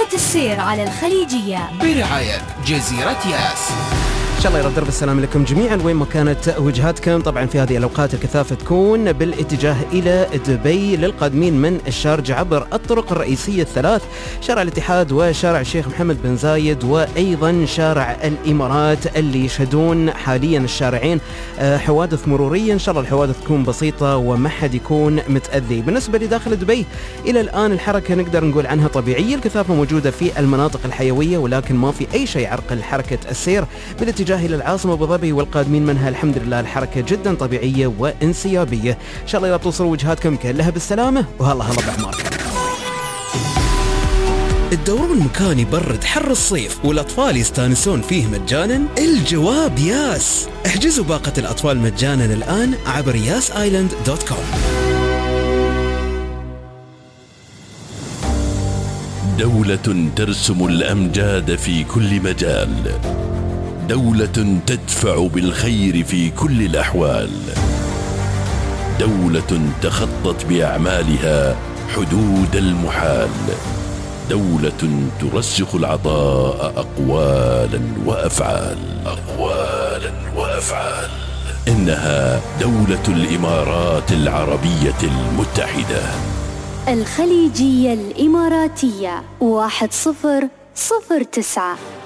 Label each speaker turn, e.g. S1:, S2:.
S1: السير على الخليجية
S2: برعاية جزيرة ياس.
S3: إن شاء الله يرد درب السلام لكم جميعا وين ما كانت وجهاتكم. طبعا في هذه الأوقات الكثافة تكون بالاتجاه إلى دبي للقادمين من الشارجة عبر الطرق الرئيسية الثلاث، شارع الاتحاد وشارع الشيخ محمد بن زايد وأيضا شارع الإمارات، اللي يشهدون حاليا الشارعين حوادث مرورية. إن شاء الله الحوادث تكون بسيطة وما حد يكون متأذي. بالنسبة لداخل دبي إلى الآن الحركة نقدر نقول عنها طبيعية، الكثافة موجودة في المناطق الحيوية ولكن ما في أي شيء يعرقل حركة السير بالاتجاه إلى العاصمة أبو ظبي والقادمين منها. الحمد لله الحركة جدا طبيعية وانسيابية. إن شاء الله توصلوا وجهاتكم كلها بالسلامة وهلا بأعماركم.
S4: الدورون مكان يبرد حر الصيف والأطفال يستانسون فيه مجانا؟ الجواب ياس. احجزوا باقة الأطفال مجانا الآن عبر yasisland.com.
S5: دولة ترسم الأمجاد في كل مجال، دولة تدفع بالخير في كل الأحوال، دولة تخطت بأعمالها حدود المحال، دولة ترسخ العطاء أقوالا وأفعال. إنها دولة الإمارات العربية المتحدة.
S1: الخليجية الإماراتية 1009.